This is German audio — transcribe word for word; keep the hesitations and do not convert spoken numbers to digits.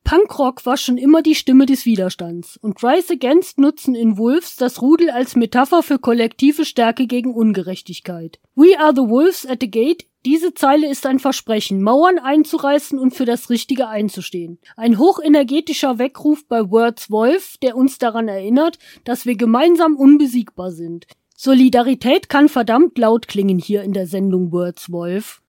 Punkrock war schon immer die Stimme des Widerstands und Rise Against nutzen in Wolves das Rudel als Metapher für kollektive Stärke gegen Ungerechtigkeit. We are the wolves at the gate. Diese Zeile ist ein Versprechen, Mauern einzureißen und für das Richtige einzustehen. Ein hochenergetischer Weckruf bei Words Wolf, der uns daran erinnert, dass wir gemeinsam unbesiegbar sind. Solidarität kann verdammt laut klingen hier in der Sendung Words Wolf.